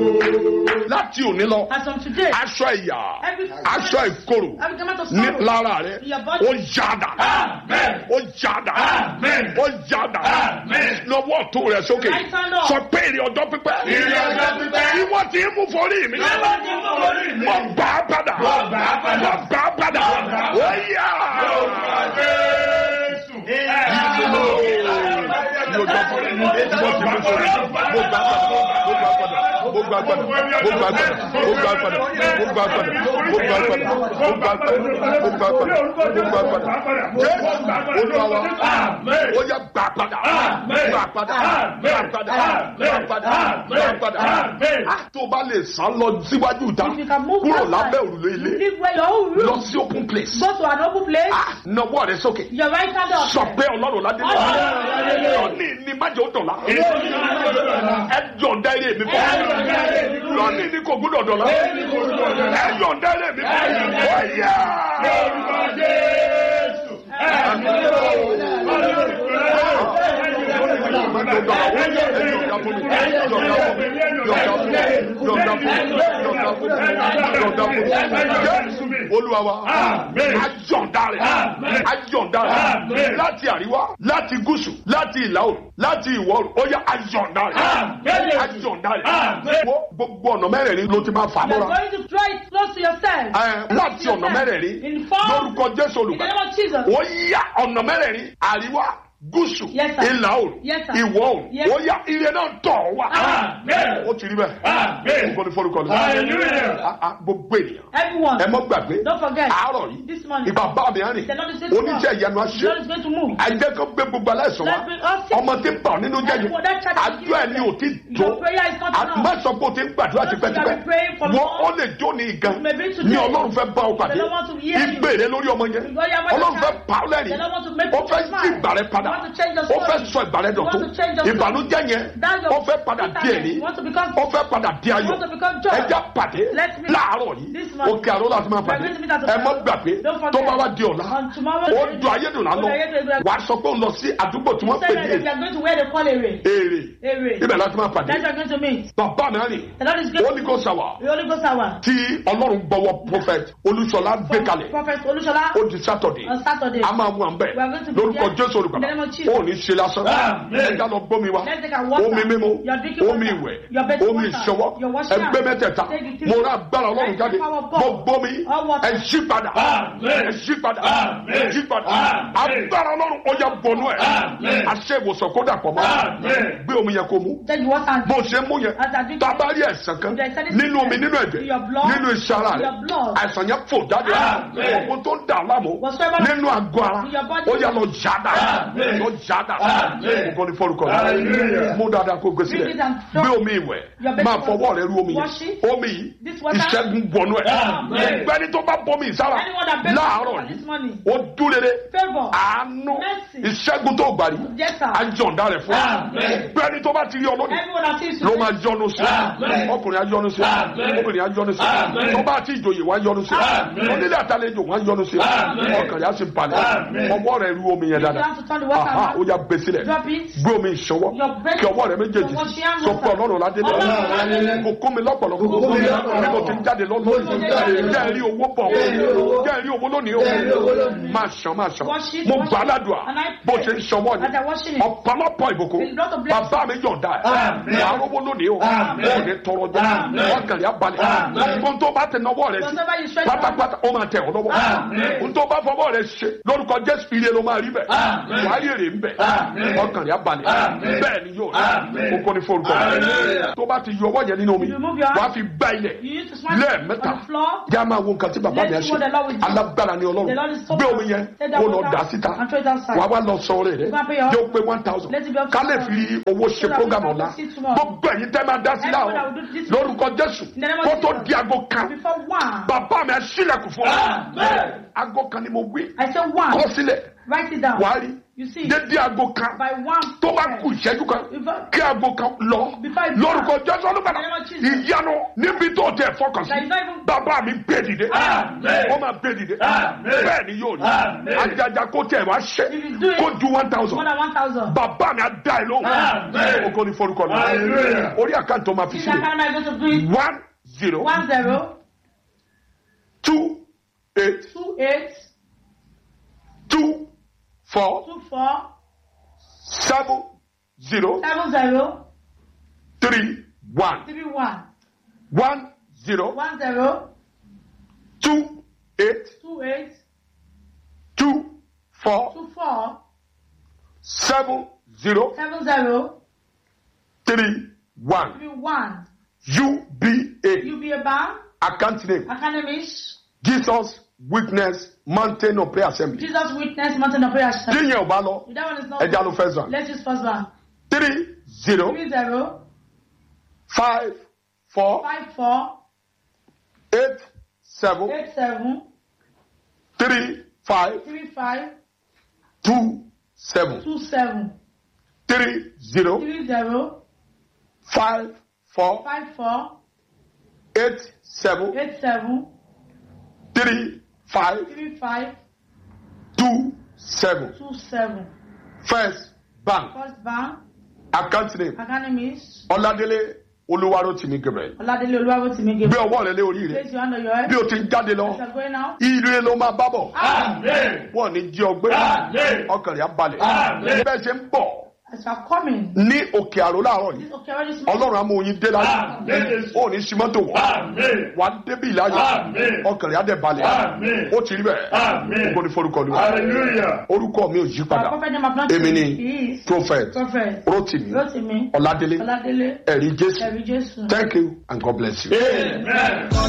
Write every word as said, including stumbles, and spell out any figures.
láti òní lọ As from today, aṣọ ìyà every aṣọ ìkorò every garment of ní sorrow lára rẹ in your body. ó yáda ó yáda ó yáda lọ́wọ́ ọ̀tún rẹ sókè Right hand up. sọ pé èrè ọjọ́ pípẹ́ Èrè ọjọ́ pípẹ́. tí wọ́n ti mú forí mi Ìwọ́n ti mú forí mi. mo gbà á padà Mo gbà á padà. mo gbà á padà Mo gbà á padà. ó yá. Mo gbà forí mi mo ti mú forí mi mo gbà á padà mo gbà á padà mo gbà á padà mo gbà á padà mo gbà á padà mo gbà á padà mo gbà á padà mo gbà á padà mo gbà á padà mo gbà á padà Jésù Olúwa wa ó yá gbà padà gbà padà gbà padà gbà padà gbà padà tó bá lè sá lọ síwájú ìta If you can move kúrò outside, lábẹ́ òrùlé you ilé live where your own lọ room. sí open place Go to an open place. nawọ́ rẹ sókè Your right hand up. sọ pé Ọlọ́run ládé lọ ní ní májò dọ̀la ẹ yọ̀ǹda eré mi fún mi lọ́ní ní kò gbúdọ̀ dọ̀la ẹ yọ̀ǹda eré mi fún mi ó yá. Olúwa wa ayọ̀ǹda rẹ̀ ayọ̀ǹda rẹ̀ láti àríwá láti gúúsù láti ìlà oòrùn láti ìwọ̀ oòrùn ó yá ayọ̀ǹda rẹ̀ ayọ̀ǹda rẹ̀ wo gbogbo ọ̀nà mẹ́rẹ̀ẹ̀rin ló ti máa fà You are mọ́ra going to draw it close to yourself. Ẹ, láti ọ̀nà mẹ́rẹ̀ẹ̀rin In four. lórúkọ Jésù In the olùgbàlà name of Jesus. ó yá ọ̀nà mẹ́rẹ̀ẹ̀rin àríwá gúúsù Yes, sir. ìlà oòrùn Yes, sir. ìwọ̀ oòrùn Yes. ó yá ire náà tọ̀ wá Amen. ó ti rí bẹ́ẹ̀ Amen. ó ní forúkọ lọ Hallelujah. gbogbo ènìyàn Everyone. ẹ mọ́ gbàgbé Don't forget. àárọ̀ yìí This morning. ìbá bá mi rìn The Lord is going to oníṣẹ́ move. ìyanu The àṣẹ Lord is going to move. ajẹ́ kan gbé gbogbo aláìsàn wa Let's bring us sick. ọmọ tí ń bà ọ́ nínú jẹ́ yìí Everyone that child is àjọ ẹ̀ ní ò tí tó Your prayer is not enough. má sọ pé o ti ń gbàdúrà Just tipẹ́tipẹ́ you are praying for wọ́n more. ó lè jó ní igan Maybe today. ní Ọlọ́run fẹ́ bá ọ pàdé The Lord want to hear you. ìgbèrè lórí ọmọ yẹn Because you are my Ọlọ́run fẹ́ child. pa ọ́ lẹ́rìn The Lord want to make ó you fẹ́ smile. yí ìgbà rẹ padà You want to change your ó fẹ́ story. sọ ìgbà rẹ You want dọ̀tún to change your story. ìbànújẹ́ yẹn That's your ó fẹ́ padà di bitterness. ẹ̀rí You want to become- ó fẹ́ padà di You ayọ̀ want to become joy. ẹja pàdé Let's meet láàárọ̀ yìí this morning. òkè àrò láti máa pàdé We are going to meet at the ẹ mọ́ temple. gbàgbé Don't forget. tó bá wá di ọ̀la On tomorrow- ó dùn ayédùn lánàá Ó dùn ayédùn. wàá sọ pé ó lọ sí àdúgbò tí wọ́n pè Said ní that we are going to wear the call area. èrè Area. ibẹ̀ láti máa pàdé That's why we are going to meet. bàbá mi rìn The Lord is going Holy Ghost hour The Holy Ghost hour. tí Ọlọ́run gbọ́wọ́ prophet Olúṣọlá gbé kalẹ̀ Prophet Olushola ó di Saturday on Saturday. a máa mú àmbẹ̀ We are going to be lórúkọ there. Jésù In the olùgbàlà name of Jesus. ó ní ṣe lásán Amen. ẹja lọ gbómi wa Let's take our water. omi mímu Your drinking omi water. ìwẹ̀ Your bathing omi water. ìṣọwọ́ Your washing ẹgbẹ́ hand. mẹ́tẹ̀ẹ̀ta Take the mo rà agbára Ọlọ́run Let jáde the power of God. mo gbómi All water. ẹ yí padà Amen. ẹ yí padà Amen. ẹ yí padà Amen. agbára Ọlọ́run ó yá bọnú ẹ Amen. àṣẹ ìwòsàn kó dà pọ̀ mọ́ Amen. gbé omi yẹn kó mu Take the water and bó ṣe mú yẹn As I drink it, tábàárí ẹ̀sán kan if there is anything nínú omi nínú ẹ̀jẹ̀ in your blood, nínú iṣan ara in rẹ your blood, àìsàn yẹn fò jáde Amen. ọkùn tó ń dà láàmú whatsoever nínú àgọ́ ara in your body, ó yá lọ jáda Amen. lọ jáda Amen. mo kọ́ ní fọ́lùkọ́ Hallelujah. mú dáadáa kó gbé sílẹ̀ Drink it and gbé drop omi ìwẹ̀ your baby máa water. fọwọ́ rẹ rú omi Wash yìí it. omi yìí This water. ìṣẹ́gun wọnú ẹ̀ Amen. gbẹ́ni tó bá bọ́ mi ìsára Anyone that begs láàárọ̀ for this yìí money. ó dúrere Favor. àánú Mercy. ìṣẹ́gun tó gbàrí Yes, sir. àjọ̀ǹda rẹ̀ fún Amen. gbẹ́ni tó bá ti rí ọlọ́dún Everyone that sees ló you. máa yọ́nú sí Amen. ọkùnrin á yọ́nú sí Amen. obìnrin á yọ́nú sí Amen. tó bá ti ìjòyè wá yọ́nú sí Amen. onílé àtàlejò wá yọ́nú sí Amen. ọkàn rẹ̀ á sì balẹ̀ Amen. ọwọ́ rẹ̀ rú omi yẹn You dáadáa have to turn the water aha ó around. yá gbé sílẹ̀ Drop it. gbé omi ìṣọwọ́ Your breath- kí ọwọ́ rẹ̀ méjèèjì your washing hand sọ pé water. ọlọ́run ládé Ọlọ́run ládé. kò kó mi lọ́pọ̀lọpọ̀ Kò kó mi lọ́pọ̀lọpọ̀. bí mo ti ń jáde lọ́dún Mo ti ń jáde lọ́dún. jẹ́ rí owó bọ̀ Jẹ́ rí owó. jẹ́ rí owó lónìí o Jẹ́ rí owó lónìí. máa ṣàn máa ṣàn Wash it, mo wash gbà it. ládùá And I bó pray ṣe ń ṣọwọ́ as I wash ni it. ọ̀pọ̀lọpọ̀ ìbùkún A lot of blessings. bàbá mi yọ̀ǹda ẹ̀ Amen. wà á rówó lónìí o Amen. ó ní tọrọ jẹ́ Amen. ọkàn rẹ̀ á balẹ̀ Amen. ohun tó bá tẹ nọwọ́ rẹ̀ sí Whatever you stretch pátápátá ó máa tẹ̀ ọ́ lọ́wọ́ Amen. ohun tó bá fọwọ́ rẹ̀ ṣe lórúkọ Jésù ire ló máa rí bẹ̀ Amen. wàá rí èrè ń bẹ̀ Amen. ọkàn rẹ̀ á balẹ̀ Amen. bẹ́ẹ̀ ni yóò Amen. rí o kò ní forúkọ Hallelujah. tó bá ti yọ ọwọ́ yẹn nínú omi You remove your hand. wàá fi gbá ilẹ̀ You need to smash it lẹ́ẹ̀mẹ́ta on the floor. jẹ́ a máa wo nǹkan tí bàbá mi á Let's see ṣe what the Lord will do. alágbára ni The Ọlọ́run Lord is so gbé omi yẹn Take that kó lọ water dà síta and throw it outside. wàá wá lọ sọ ọ̀rẹ́ rẹ̀ You can pay your- yóò pé one thousand Let it be up to ká lè God. fi owó ṣe So that program we can ọ̀la see tomorrow. gbogbo ẹ̀yin tẹ́ máa dá sí Everyone láàárọ̀ that will do this lórúkọ Jésù In the name of kó tó Jesus. di aago kan Before one. bàbá mi á ṣílẹ̀kùn fún ọ Amen. aago kan ni mo wí I say one. kọ sílẹ̀ Write it down. wàá rí You see, dédé aago kan by one tó bá p.m. kù ìṣẹ́jú kan Before- kí aago kan lọ Before it lórúkọ starts. Jésù olùgbàlà In the name of Jesus. ìyanu níbi tó tẹ fọkàn sí That is not even- bàbá mi gbé dìde Amen. ó máa gbé dìde Amen. bẹ́ẹ̀ ni yóò rí Amen. ajaja kó tẹ̀ wá ṣe If you do it, kó ju one more thousand than one thousand. bàbá mi á dá ẹ lóhùn Amen. ogo ní forúkọ mi Hallelujah. orí àkáǹtì máa fi This sílẹ̀ account I'm going to do it. one zero One zero two eight two eight two four two four seven zero seven zero three one three one one zero one zero two eight two eight two four two four seven zero seven zero three one three one. U B A U B A Bank account name Academies Jesus Witness Mountain of Prayer Assembly. Jesus Witness Mountain of Prayer. Tíyẹn ò bá lọ If that one is not, ẹja ló first one let's use first one. three zero Three zero five four five four eight seven eight seven three five three five two seven two seven three zero three zero five four five four eight seven eight seven three five three five two seven two seven. First Bank First Bank account name Academies Ọládélé Olúwarótìmí Gabriel. Oladele Oluwabotimi Gbé Gabriel. ọwọ́ rẹ lé orí rẹ Place your hand on your head. bí o ti ń jáde As lọ you are going out. ire ló máa bá bọ̀ Amen. wọ́n ní jí ọgbẹ́ Amen. ọkàn rẹ̀ á balẹ̀ Amen. bẹ́ẹ̀ ṣe ń bọ̀ As you are coming. ní òkè àrò láàárọ̀ yìí This okay already small. Ọlọ́run á mú oyin dé láyé Amen. ó ní simọ́tò wọ̀ Amen. wà á débi ìlàyé Amen. ọkàn rẹ̀ á dẹ̀ balẹ̀ Amen. ó ti rí bẹ́ẹ̀ Amen. ògo ni forúkọ ni Hallelujah. orúkọ mi ò yí Our padà prophet name of not èmi ni He is prophet Prophet Rótìmí Rotimi Ọládélé Oladele ẹ̀rí Jésù Ẹ̀rí Jésù. thank you and God bless you. Amen.